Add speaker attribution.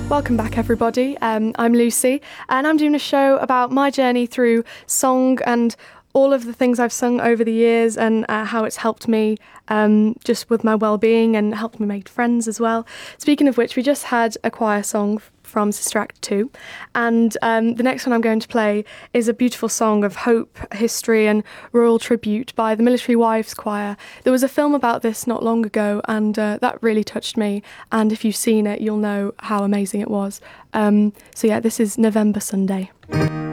Speaker 1: Welcome back, everybody. I'm Lucy, and I'm doing a show about my journey through song and all of the things I've sung over the years and how it's helped me just with my well-being and helped me make friends as well. Speaking of which, we just had a choir song from Sister Act 2, and the next one I'm going to play is a beautiful song of hope, history and royal tribute by the Military Wives Choir. There was a film about this not long ago, and that really touched me, and if you've seen it, you'll know how amazing it was. So yeah, this is November Sunday.